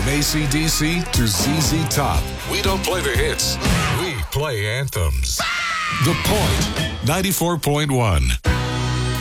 AC/DC to ZZ Top. We don't play the hits. We play anthems. The Point, 94.1.